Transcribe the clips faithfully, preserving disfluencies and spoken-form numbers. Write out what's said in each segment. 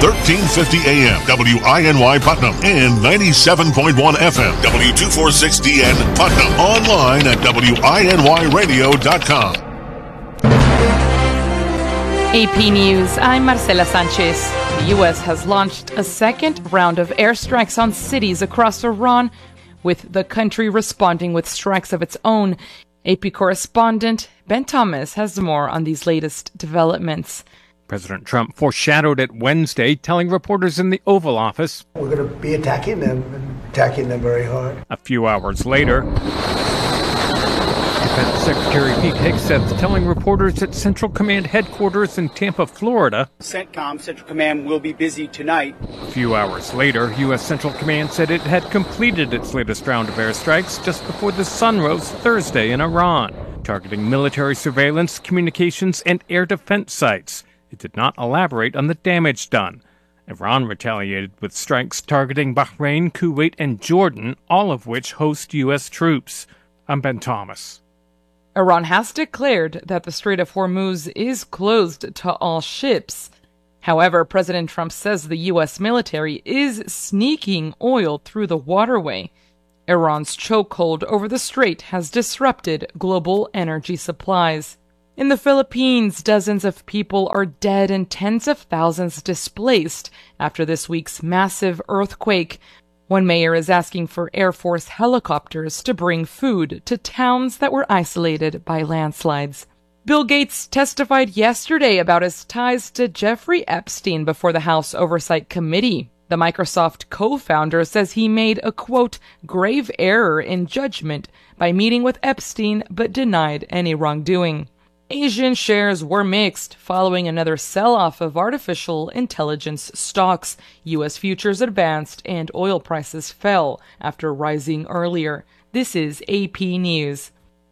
thirteen fifty A M W I N Y Putnam and ninety-seven point one F M W two forty-six D N Putnam. Online at W I N Y radio dot com. A P News, I'm Marcela Sanchez. The U S has launched a second round of airstrikes on cities across Iran, with the country responding with strikes of its own. A P correspondent Ben Thomas has more on these latest developments. President Trump foreshadowed it Wednesday, telling reporters in the Oval Office, "We're going to be attacking them, and attacking them very hard." A few hours later, Defense Secretary Pete Hegseth telling reporters at Central Command headquarters in Tampa, Florida, CENTCOM, Central Command, will be busy tonight. A few hours later, U S Central Command said it had completed its latest round of airstrikes just before the sun rose Thursday in Iran, targeting military surveillance, communications, and air defense sites. It did not elaborate on the damage done. Iran retaliated with strikes targeting Bahrain, Kuwait, and Jordan, all of which host U S troops. I'm Ben Thomas. Iran has declared that the Strait of Hormuz is closed to all ships. However, President Trump says the U S military is sneaking oil through the waterway. Iran's chokehold over the strait has disrupted global energy supplies. In the Philippines, dozens of people are dead and tens of thousands displaced after this week's massive earthquake. One mayor is asking for Air Force helicopters to bring food to towns that were isolated by landslides. Bill Gates testified yesterday about his ties to Jeffrey Epstein before the House Oversight Committee. The Microsoft co-founder says he made a, quote, grave error in judgment by meeting with Epstein but denied any wrongdoing. Asian shares were mixed following another sell-off of artificial intelligence stocks. U S futures advanced and oil prices fell after rising earlier. This is A P News.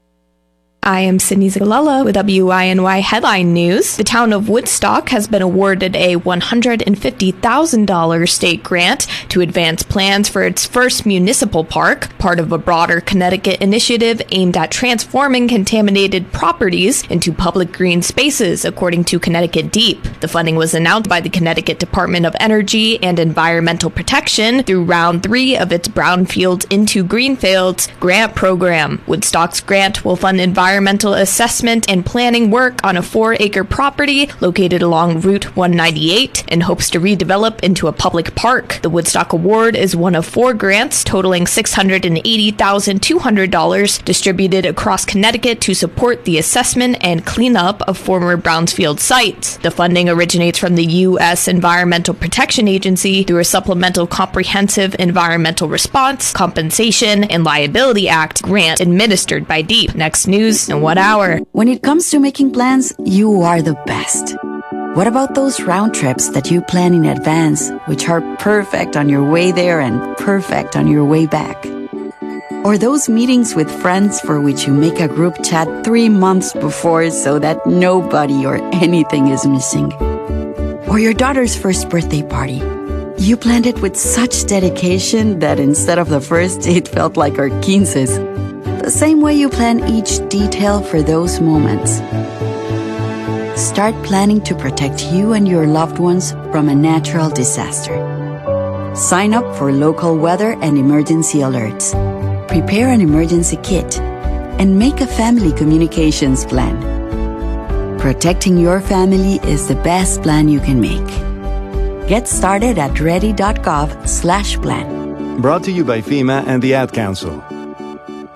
I am Sydney Zagalala with W I N Y Headline News. The town of Woodstock has been awarded a one hundred fifty thousand dollars state grant to advance plans for its first municipal park, part of a broader Connecticut initiative aimed at transforming contaminated properties into public green spaces, according to Connecticut Deep. The funding was announced by the Connecticut Department of Energy and Environmental Protection through round three of its Brownfields into Greenfields grant program. Woodstock's grant will fund environmental Environmental assessment and planning work on a four-acre property located along Route one ninety-eight and hopes to redevelop into a public park. The Woodstock Award is one of four grants totaling six hundred eighty thousand two hundred dollars distributed across Connecticut to support the assessment and cleanup of former brownfield sites. The funding originates from the U S Environmental Protection Agency through a Supplemental Comprehensive Environmental Response, Compensation, and Liability Act grant administered by DEEP. Next news in one hour. When it comes to making plans, you are the best. What about those round trips that you plan in advance, which are perfect on your way there and perfect on your way back? Or those meetings with friends for which you make a group chat three months before so that nobody or anything is missing? Or your daughter's first birthday party. You planned it with such dedication that instead of the first, it felt like our quinces. The same way you plan each detail for those moments. Start planning to protect you and your loved ones from a natural disaster. Sign up for local weather and emergency alerts. Prepare an emergency kit and make a family communications plan. Protecting your family is the best plan you can make. Get started at ready dot gov slash plan. Brought to you by FEMA and the Ad Council.